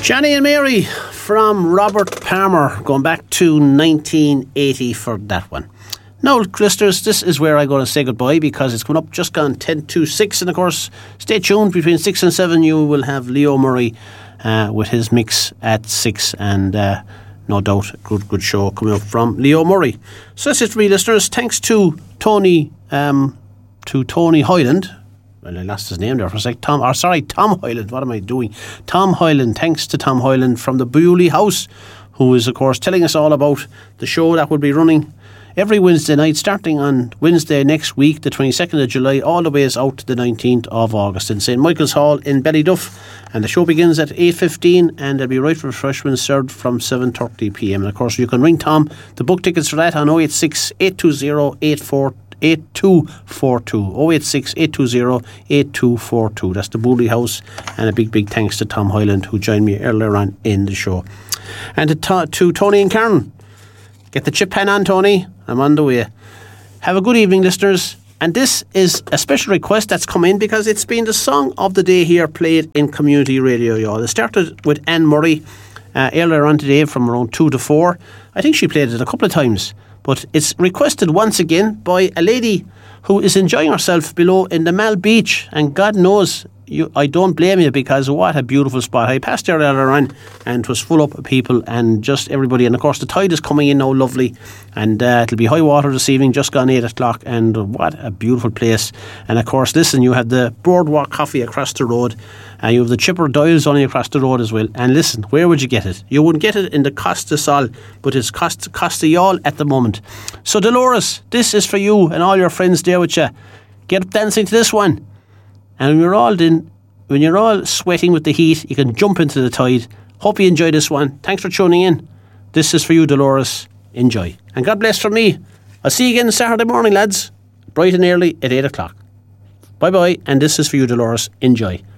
Shani and Mary from Robert Palmer, going back to 1980 for that one. Now, listeners, this is where I'm going to say goodbye because it's coming up just gone 10 to 6. And of course, stay tuned. Between 6 and 7, you will have Leo Murray with his mix at 6. And no doubt, good show coming up from Leo Murray. So that's it for me, listeners. Thanks to Tony Hoyland. Well, I lost his name there for a sec. Tom Hoyland. What am I doing? Tom Hoyland. Thanks to Tom Hoyland from the Bewley House, who is, of course, telling us all about the show that will be running every Wednesday night, starting on Wednesday next week, the 22nd of July, all the way out to the 19th of August in St. Michael's Hall in Ballyduff. And the show begins at 8:15 and there'll be right refreshments served from 7:30 p.m. And of course, you can ring Tom to book tickets for that on 086 820 8242. 086 820 8242. That's the Bewley House. And a big thanks to Tom Hoyland, who joined me earlier on in the show. And to Tony and Karen, get the chip pen on, Tony. I'm on the way. Have a good evening, listeners. And this is a special request that's come in because it's been the song of the day here played in community radio, y'all. It started with Anne Murray earlier on today from around 2 to 4. I think she played it a couple of times. But it's requested once again by a lady who is enjoying herself below in the Mal Beach. And God knows, I don't blame you, because what a beautiful spot. I passed there earlier on and it was full up of people and just everybody. And of course the tide is coming in now, lovely. And it'll be high water this evening, just gone 8 o'clock. And what a beautiful place. And of course, listen, you have the Boardwalk Coffee across the road. And you have the Chipper Doyle's only across the road as well. And listen, where would you get it? You wouldn't get it in the Costa Sol, but it's Costa Y'all at the moment. So Dolores, this is for you and all your friends there with you. Get up dancing to this one. And when you're all sweating with the heat, you can jump into the tide. Hope you enjoy this one. Thanks for tuning in. This is for you, Dolores. Enjoy. And God bless from me. I'll see you again Saturday morning, lads. Bright and early at 8 o'clock. Bye-bye. And this is for you, Dolores. Enjoy.